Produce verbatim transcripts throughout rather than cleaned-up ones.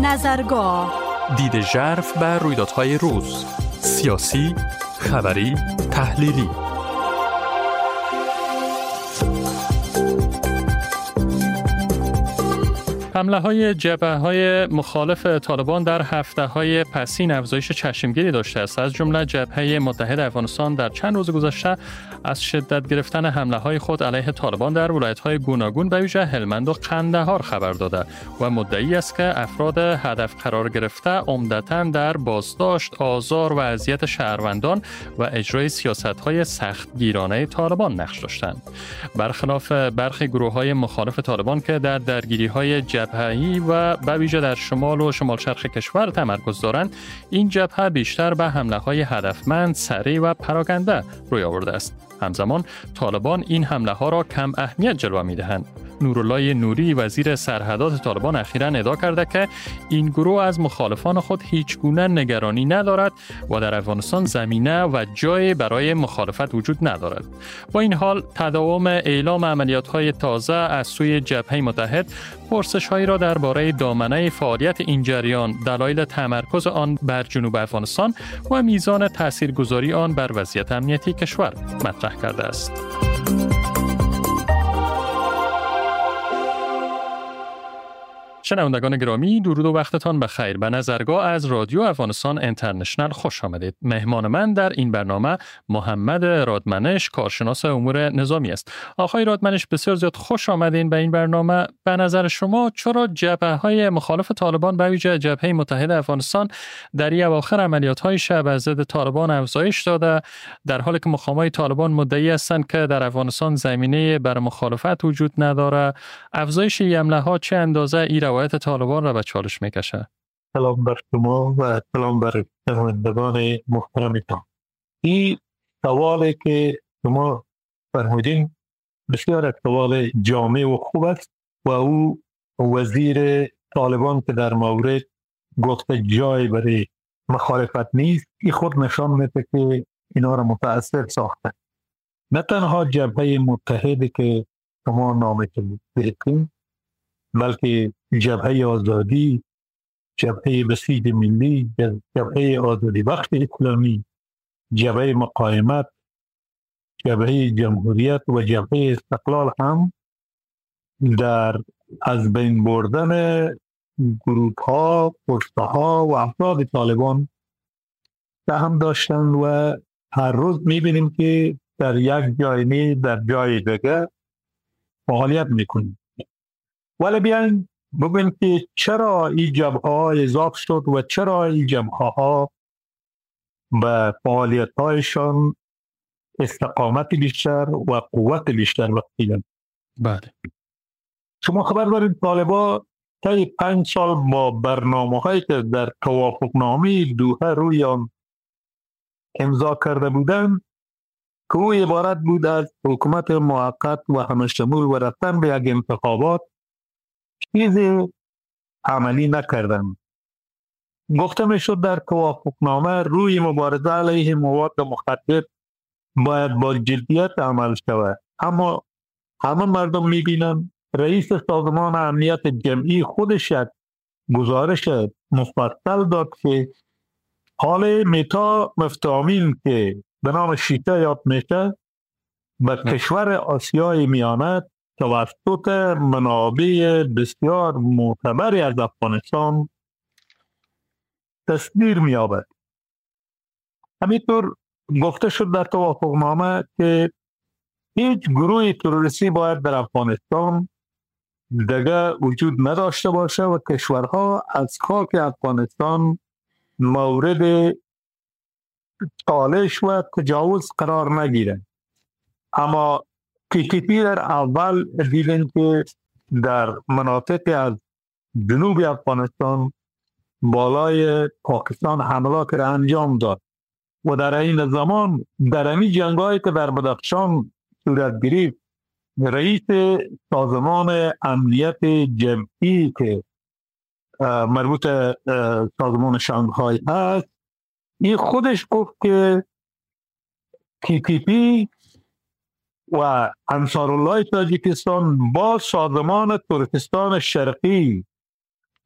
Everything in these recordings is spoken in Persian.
نظرگاه، دید ژرف بر رویدادهای روز، سیاسی، خبری، تحلیلی. حمله‌های جبهه‌های مخالف طالبان در هفته‌های پسین افزایش چشمگیری داشته است. از جمله جبهه متحد افغانستان در چند روز گذشته از شدت گرفتن حمله‌های خود علیه طالبان در ولایت‌های گوناگون به ویژه هلمند و قندهار خبر داده و مدعی است که افراد هدف قرار گرفته عمدتاً در بازداشت، آزار و اذیت شهروندان و اجرای سیاست‌های سختگیرانه طالبان نقش داشتند. برخلاف برخی گروه‌های مخالف طالبان که در درگیری‌های جبهه‌ای و به ویژه در شمال و شمال شرق کشور تمرکز دارند، این جبهه بیشتر به حمله‌های هدفمند، سریع و پراکنده روی آورده است. همزمان طالبان این حمله‌ها را کم اهمیت جلوه می‌دهند. نورالله نوری وزیر سرحدات طالبان اخیراً ادعا کرده که این گروه از مخالفان خود هیچ گونه نگرانی ندارد و در افغانستان زمینه و جای برای مخالفت وجود ندارد. با این حال تداوم اعلام عملیات‌های تازه از سوی جبهه متحد پرسش‌هایی را درباره دامنه فعالیت این جریان، دلایل تمرکز آن بر جنوب افغانستان و میزان تاثیرگذاری آن بر وضعیت امنیتی کشور مطرح کرده است. شنوندگان گرامی، درود و وقتتان بخیر. به نظرگاه از رادیو افغانستان اینترنشنال خوش آمدید. مهمان من در این برنامه محمد رادمنش، کارشناس امور نظامی است. آقای رادمنش، بسیار زیاد خوش آمدین به این برنامه. به نظر شما چرا جبهه‌های مخالف طالبان به ویژه جبهه متحد افغانستان در این اواخر عملیات‌های شب از ضد طالبان افزایش داده، در حالی که مقامات طالبان مدعی هستند که در افغانستان زمینه بر مخالفت وجود نداره؟ افزایش این حمله‌ها چه اندازه این روایت طالبان را به چالش میکشه؟ سلام بر شما و سلام بر شنوندگان محترمتان. این سوالی که شما فرمودین بسیار یک سوال جامع و خوب است و او وزیر طالبان که در مورد گفته جای برای مخالفت نیست، این خود نشان میده که اینا را متأثر ساخته. نه تنها جبهه متحدی که شما نامش بردین، بلکه جبهه آزادی، جبهه بسیج ملی، جبهه آزادی بخش اسلامی، جبهه مقاومت، جبهه جمهوریت و جبهه استقلال هم در از بین بردن گروه ها، پشته ها و افراد طالبان سهم داشتن و هر روز میبینیم که در یک جای نه در جای دیگه فعالیت میکنیم. ولی بیان ببین که چرا این جبهه ها اضافه شد و چرا این جبهه ها به فعالیت هایشان استقامت بیشتر و قوت بیشتر بخشیدن. بله. شما خبر دارید طالبان طی پنج سال با برنامه هایی که در توافقنامه دوحه روی آن امضا کرده بودند که او عبارت بود از حکومت موقت و همشمول و رفتن به یک انتخابات، چیزی عملی نکردن. گفته می شد در توافقنامه روی مبارزه علیه مواد مخدر باید با جدیت عمل شود، اما همه مردم می بینن رئیس سازمان امنیت جمعی خودش یک گزارش مفصل داد که حال میتا مفتامین که به نام شیطه یاد میشه به کشور آسیای میانه توسط منابع بسیار معتبری از افغانستان تصدیر می‌یابد. همینطور گفته شد در توافقنامه که هیچ گروه تروریستی باید در افغانستان دیگه وجود نداشته باشه و کشورها از خاک افغانستان مورد چالش و تجاوز قرار نگیره. اما تی تی پی در اول دیدن که در مناطق از جنوب افغانستان بالای پاکستان حملات را انجام داد و در این زمان در این جنگایی که در بدخشان صورت گرفت، رئیس سازمان امنیت جمعی که مربوط سازمان شانگهای هست، این خودش گفت که تی تی پی و انصارالله تاجیکستان با سازمان ترکستان شرقی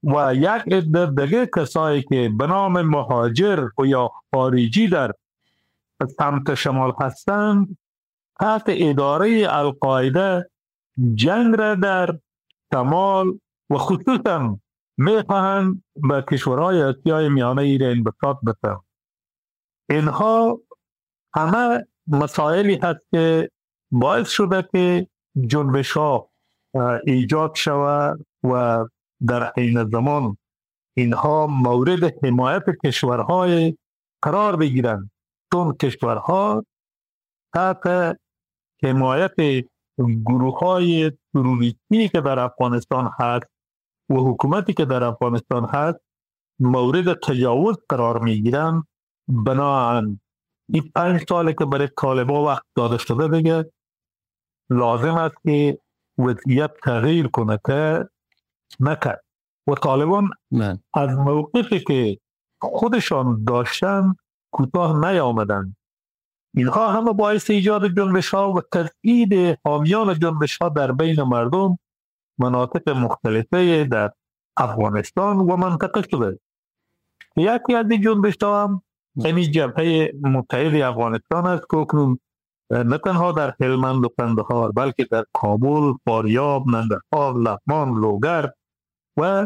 و یک عده دیگه کسایی که به نام مهاجر و یا خارجی در سمت شمال هستند تحت اداره القاعده جنگ را در شمال و خصوصا میخواهند به کشورهای آسیای میانه ای را انبساط بدن. اینها همه مسائلی هست که باعث شده که جنبش ها ایجاد شود و در این زمان اینها مورد حمایت کشورهای قرار بگیرند، چون کشورها تحت حمایت گروه های تروریستی که در افغانستان هست و حکومتی که در افغانستان هست مورد تجاوز قرار می گیرند. بنابراین این پنج ساله که برای طالبان وقت داده شده دیگه لازم است که وضعیت تغییر کنه که نکرد و طالبان من. از موقفی که خودشان داشتن کوتاه نیامدن. اینها همه باعث ایجاد جنبش ها و تضعیف حامیان جنبش ها در بین مردم مناطق مختلفه در افغانستان و منطقه شده. یکی از این جنبش ها هم همین جبهه متحد افغانستان است که اکنون نه تنها در هلمند و قندهار بلکه در کابل، فاریاب، ننگرهار، لغمان، لوگر و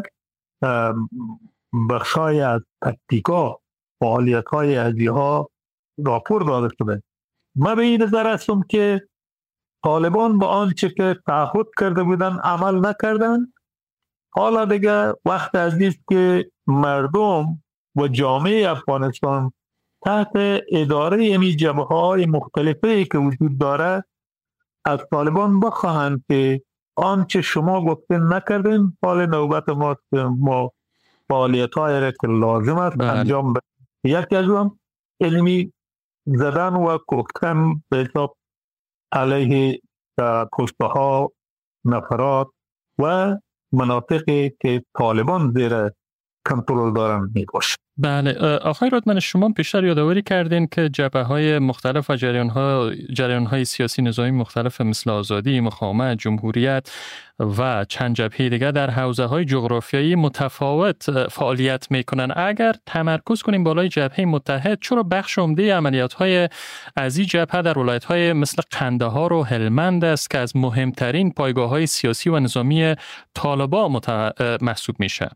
بخشای از پکتیکا فعالیت های ازیها راپور داده شده. من به این نظر هستم که طالبان با آنچه که تعهد کرده بودن عمل نکردن. حالا دیگه وقت از نیست که مردم و جامعه افغانستان تحت اداره امی جبهه های مختلفه که وجود داره از طالبان بخواهند که آنچه شما گفتن نکردن، حال نوبت ما ما فعالیت های را که لازم است انجام بدیم. یکی از اون علمی زدن و کوکتن به حساب علیه پشته ها، نفرات و مناطقی که طالبان زیر کنترل دارن می باشه. بله آقای رودمن، شما پیشتر یادآوری کردین که جبهه‌های مختلف و جریان‌ها جریان‌های سیاسی نظامی مختلف مثل آزادی، مقاومت، جمهوریت و چند جبهه دیگر در حوزه‌های جغرافیایی متفاوت فعالیت می‌کنند. اگر تمرکز کنیم بالای جبهه متحد، چرا بخش عمده عملیات‌های از این جبهه در ولایت‌های مثل قندهار و هلمند است که از مهمترین پایگاه‌های سیاسی و نظامی طالبان مت... محسوب میشه؟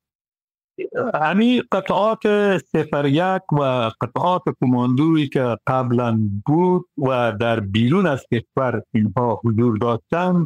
همین قطعات سفر یک و قطعات کماندویی که قبلا بود و در بیرون از کشور اینها حضور داشتند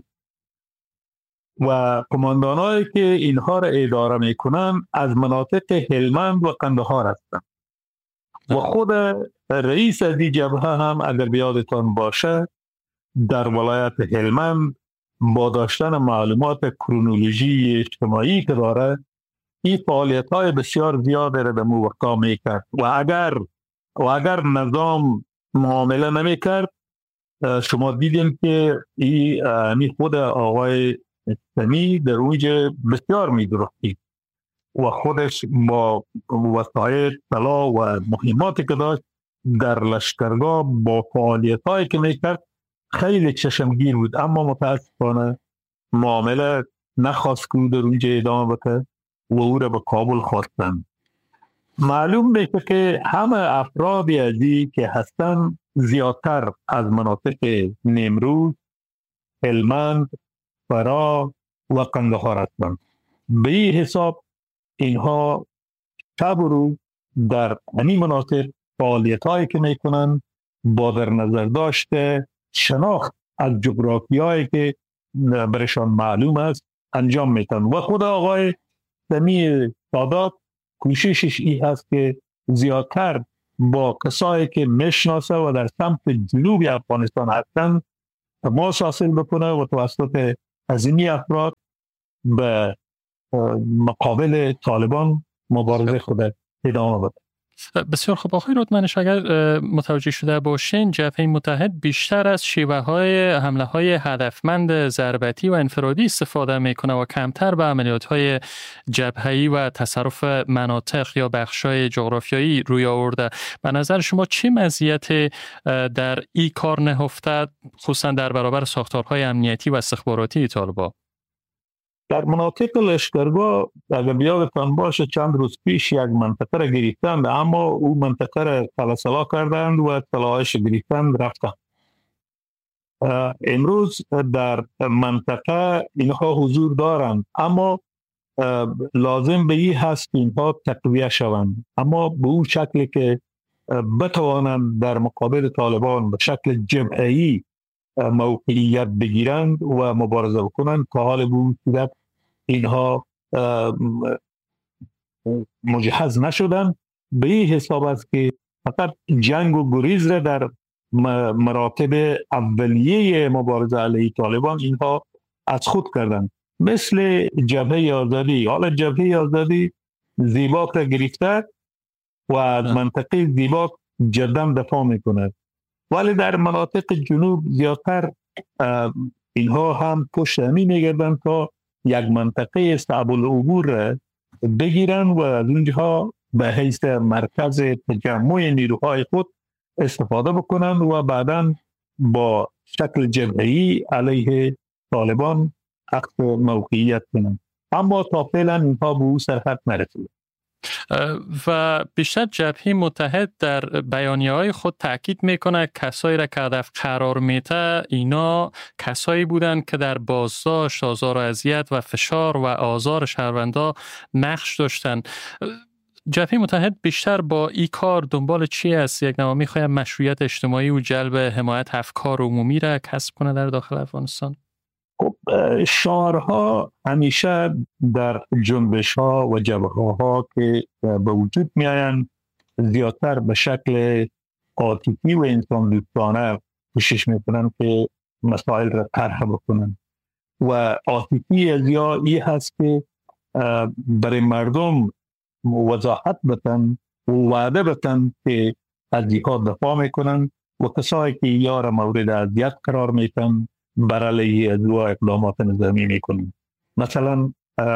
و کماندانایی که اینها را اداره میکنن از مناطق هلمند و قندهار هستند و خود رئیس از این جبهه هم اگر بیادتان باشه در ولایت هلمند با داشتن معلومات کرونولوژی اجتماعی که داره این فعالیت های بسیار زیاده را به موقع می کرد و اگر و اگر نظام معامله نمی کرد شما دیدین که این خود آقای اسلامی در اونجا بسیار می درستید و خودش با وسایل طلا و مهماتی که داشت در لشکرگاه با فعالیت هایی که می کرد خیلی چشمگیر بود، اما متاسفانه معامله نخواست که در اونجا ادامه بده و او را به کابل خواستند. معلوم میشه که همه افرادی ازی که هستند زیادتر از مناطق نیمروز، هلمند، فرا و قندهار هستند. به این حساب اینها شب و روز در همین مناطق فعالیت هایی که میکنند با در نظر داشته شناخت از جغرافیایی که برشان معلوم است انجام میتن و خود آقای سمی سادات کوششش این هست که زیادتر با کسایی که میشناسه و در سمت جنوب افغانستان هستند تماس حاصل بکنه و توسط هزینی افراد به مقابل طالبان مبارزه خود ادامه بده. بسیار خوب آقای رودمنش، اگر متوجه شده باشین جبهه متحد بیشتر از شیوه های حمله های هدفمند ضربتی و انفرادی استفاده میکنه و کمتر به عملیات های جبهه‌ای و تصرف مناطق یا بخشای جغرافیایی روی آورده. به نظر شما چه مزیت در این کار نهفته خصوصا در برابر ساختارهای امنیتی و استخباراتی طالبان؟ در مناطق لشکرگاه اگر بیادتان باشه چند روز پیش یک منطقه را گرفتند، اما او منطقه را خلاصلا کردند و طلایش گرفتند رفتند. امروز در منطقه اینها حضور دارند، اما لازم به این هست که اینها تقویه شوند، اما به اون شکلی که بتوانند در مقابل طالبان به شکل جمعی موقعیت بگیرند و مبارزه بکنند که حال به اون صورت اینها مجهز نشدند. به این حساب است که فقط جنگ و گریز را در مراتب اولیه مبارزه علیه طالبان اینها از خود کردند. مثل جبهه آزادی، حالا جبهه آزادی زیباک را گرفته و از منطقه زیباک جدا دفاع میکند، ولی در مناطق جنوب زیادتر اینها هم پشت همی میگردند تا یک منطقه صعب العبور را بگیرن و از اونجا به حیث مرکز تجمع نیروهای خود استفاده بکنند و بعداً با شکل جبهه‌ای علیه طالبان اخذ موقعیت کنند. اما تا فعلا اینها به او سرحد نرسید. و بیشتر جبهه متحد در بیانیه‌های خود تاکید میکنه کسایی را که هدف قرار میده اینا کسایی بودند که در بازداشت، آزار و اذیت و فشار و آزار شهروندا نقش داشتند. جبهه متحد بیشتر با این کار دنبال چی است؟ یک نوع میخواید مشروعیت اجتماعی و جلب حمایت افکار عمومی را کسب کنه در داخل افغانستان؟ خب شعارها همیشه در جنبش ها و جبهه ها که به وجود می آیند زیادتر به شکل عاطفی و انسان دوستانه کوشش می کنند که مسائل را طرح بکنند و عاطفی از یا این هست که برای مردم وضاحت بتن و وعده بتن که از اینها دفاع میکنن و کسایی که یار مورد اذیت قرار میتن بر علیه از او اقدامات نظامی میکنن. مثلا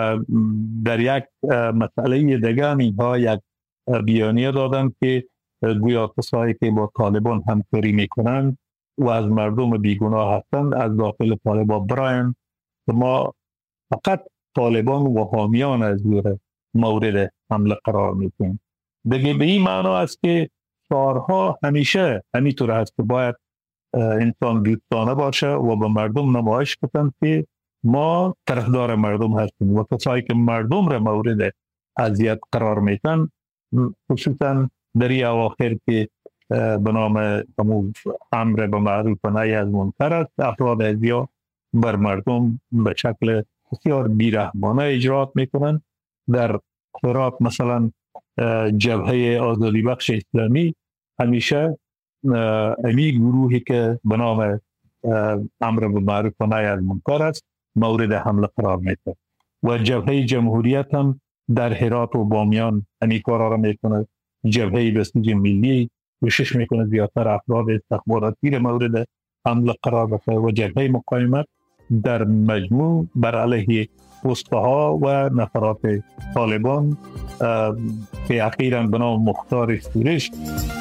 در یک مسئله دیگه اینها یک بیانیه دادن که گویا کسایی که با طالبان همکاری میکنن و از مردم بیگناه هستند از داخل طالبان براین، ما فقط طالبان و حامیان از او مورد حمله قرار میکنیم. دیگه به این معنا است که شعارها همیشه همینطور است که باید انسان دوستانه باشه و به مردم نمایش کنند که ما طرفدار مردم هستیم و کسایی که مردم را مورد اذیت قرار میتن، خصوصا در این اواخر که به نام امر به معروف و نهی از منکر است، افراد ازیا بر مردم به شکل بسیار بیرحمانه اجرات میکنند. در خراب مثلا جبهه آزادی بخش اسلامی همیشه امی گروهی که به نام امر به معروف و نهی از منکر است مورد حمله قرار میده و جبهه جمهوریت هم در هرات و بامیان امی کارا را میکنه. جبهه بسیج ملی کوشش میکنه زیادتر افراد استخباراتی را مورد حمله قرار بده و جبهه مقاومت در مجموع بر علیه پست‌ها و نفرات طالبان که اخیراً به نام مختار سورش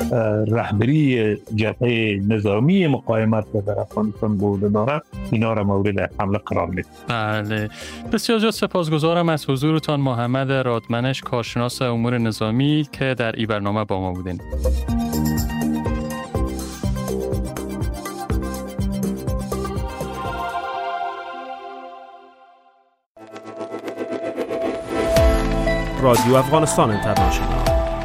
رهبری جبهه نظامی مقاومت در افغانستان بوده دارد، اینا را مورد حمله قرار میده. بله، بسیار زیاد سپاسگزارم از حضورتان محمد رادمنش، کارشناس امور نظامی که در این برنامه با ما بودین. رادیو افغانستان اینترنشنال.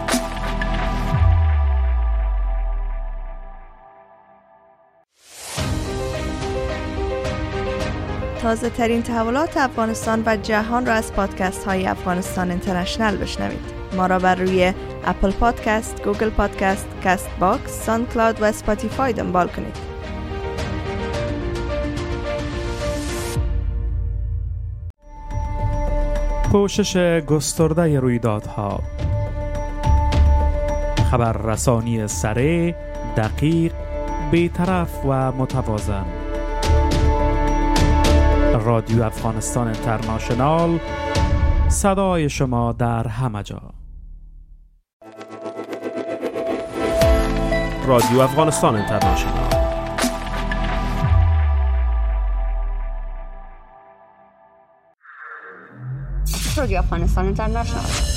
تازه ترین تحولات افغانستان و جهان را از پادکست های افغانستان اینترنشنال بشنوید. ما را بر روی اپل پادکست، گوگل پادکست، کست باکس، ساوند کلاود و اسپاتیفای دنبال کنید. پوشش گسترده رویدادها، خبررسانی سریع، دقیق، بی‌طرف و متوازن. رادیو افغانستان اینترنشنال، صدای شما در همه جا. رادیو افغانستان اینترنشنال. رادیو افغانستان اینترنشنال.